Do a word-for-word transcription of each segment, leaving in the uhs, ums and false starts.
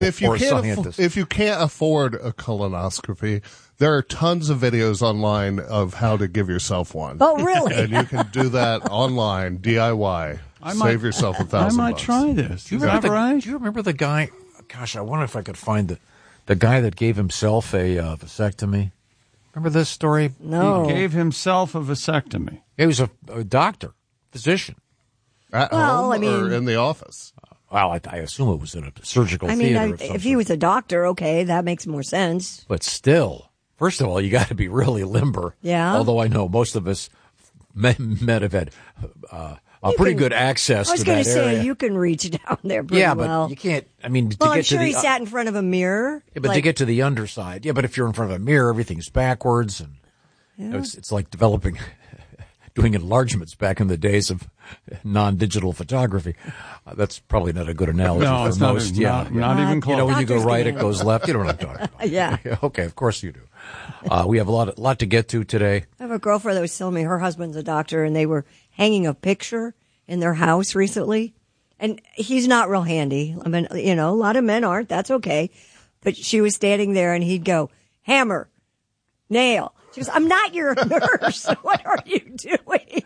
If you or a can't, scientist. aff- if you can't afford a colonoscopy, there are tons of videos online of how to give yourself one. Oh, really? And you can do that online, D I Y. I Save might, yourself a I thousand might bucks. try this. Do you Is remember that the, right? Do you remember the guy? Gosh, I wonder if I could find the the guy that gave himself a uh, vasectomy. Remember this story? No. He gave himself a vasectomy. He was a, a doctor, physician. At Well, home I mean- or in the office? Well, I, I assume it was in a surgical I mean, theater. I, of some if he sort. was a doctor, okay, that makes more sense. But still, first of all, you got to be really limber. Yeah. Although I know most of us men, men have had uh, a You pretty can- good access I was to going that to say, area. you can reach down there pretty yeah, but well. you can't. I mean, to well, get I'm sure to the he sat in front of a mirror. yeah, but to like- get to the underside, yeah. But if you're in front of a mirror, everything's backwards, and you know, it's it's like developing, doing enlargements back in the days of non-digital photography. Uh, that's probably not a good analogy No, for it's not, most. not, yeah, not Uh, even close. you know, when you go Doctors right, can it goes left. You know what I'm talking about. Yeah. Okay, of course you do. Uh, we have a lot, lot to get to today. I have a girlfriend that was telling me her husband's a doctor, and they were hanging a picture in their house recently. And he's not real handy. I mean, you know, a lot of men aren't. That's okay. But she was standing there, and he'd go, hammer, nail. She goes, I'm not your nurse. What are you doing?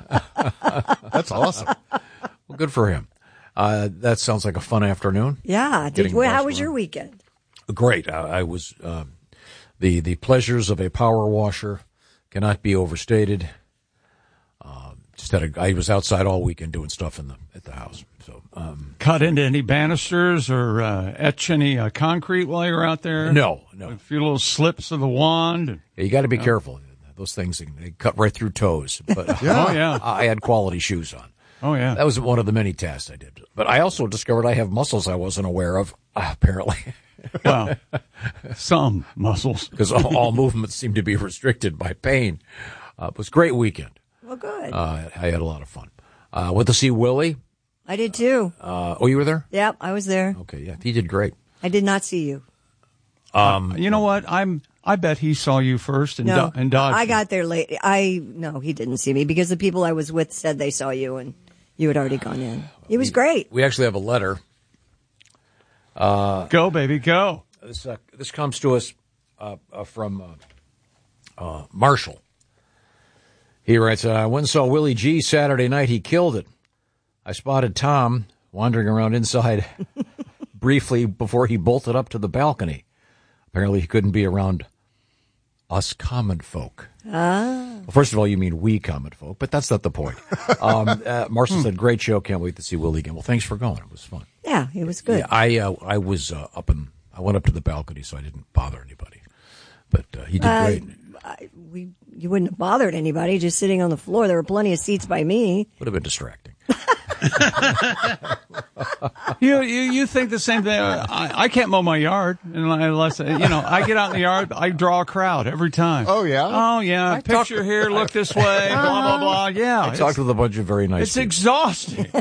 That's awesome. Well, good for him. Uh, that sounds like a fun afternoon. Yeah. Did, Getting well, how washed was your around. weekend? Great. I, I was um, the the pleasures of a power washer cannot be overstated. Uh, just had a, I was outside all weekend doing stuff in the at the house. So um, Cut into any banisters or uh, etch any uh, concrete while you were out there? no, no. A few little slips of the wand. Yeah, you got to be careful. Those things they cut right through toes. But uh, Oh, yeah. I had quality shoes on. Oh, yeah. That was one of the many tasks I did. But I also discovered I have muscles I wasn't aware of. Uh, apparently. Well, some muscles. Because all, all movements seem to be restricted by pain. Uh, it was a great weekend. Well, good. Uh, I had a lot of fun. Uh, went to see Willie. I did too. Uh, oh, you were there? Yep, I was there. Okay, yeah, he did great. I did not see you. Um, You know what? I'm. I bet he saw you first and, No, do- and dodged. I you. got there late. I no, he didn't see me because the people I was with said they saw you and you had already gone in. It was great. we actually have a letter. Go, baby, go. This uh, this comes to us uh, uh, from uh, uh, Marshall. He writes, I went and saw Willie G Saturday night. He killed it. I spotted Tom wandering around inside briefly before he bolted up to the balcony. Apparently he couldn't be around us common folk. Ah. Well, first of all, you mean we common folk, but that's not the point. Um, uh, Marshall said, great show. Can't wait to see Willie again. Well, thanks for going. It was fun. Yeah, it was good. Yeah, I uh, I was uh, up and I went up to the balcony, so I didn't bother anybody. But uh, he did Uh, great. I, we you wouldn't have bothered anybody just sitting on the floor. There were plenty of seats by me. Would have been distracting. You, you you think the same thing? I, I can't mow my yard unless you know. I get out in the yard. I draw a crowd every time. Oh, yeah? Oh yeah. I Picture talk- here. Look this way. Blah blah blah. Yeah. I it's, talked with a bunch of very nice It's people. exhausting.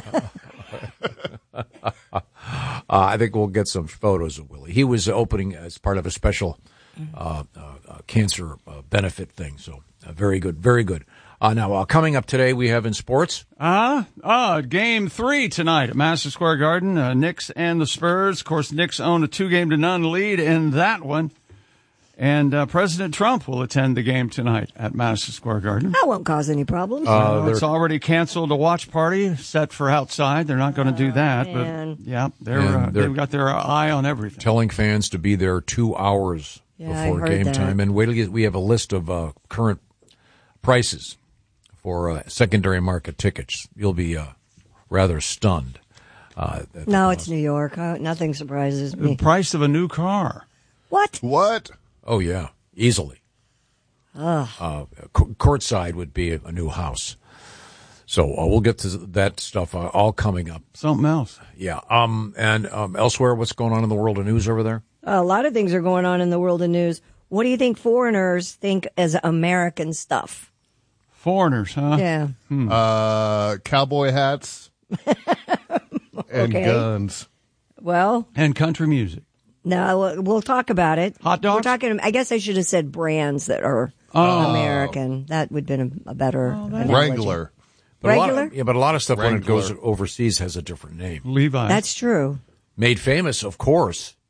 uh, I think we'll get some photos of Willie. He was opening as part of a special uh, uh, uh, cancer uh, benefit thing. So uh, very good, very good. Uh, now, uh, coming up today, we have in sports. Uh, uh, game three tonight at Madison Square Garden. Uh, Knicks and the Spurs. Of course, Knicks own a two-game to none lead in that one. And uh, President Trump will attend the game tonight at Madison Square Garden. That won't cause any problems. Uh, it's already canceled a watch party set for outside. They're not going to do that. man. But, yeah, they're, And uh, they're- they've got their eye on everything. Telling fans to be there two hours Yeah, I before heard game that. time. And wait till you get, we have a list of uh, current prices for uh, secondary market tickets. You'll be uh, rather stunned. Uh, at the no, cost. it's New York. Uh, nothing surprises The me. price of a new car. What? What? Oh, yeah, easily. Uh, co- courtside would be a, a new house. So uh, we'll get to that stuff uh, all coming up. Something else. Yeah. Um. And um, elsewhere, what's going on in the world of news over there? A lot of things are going on in the world of news. What do you think foreigners think as American stuff? Foreigners, huh? Yeah. Uh, cowboy hats and Okay. guns. Well, And country music. no, we'll- we'll talk about it. Hot dogs? We're talking. I guess I should have said brands that are American. That would have been a, a better analogy. Wrangler. But a lot Regular? of, yeah, but a lot of stuff when it Wrangler. goes overseas has a different name. Levi. That's true. made famous, of course,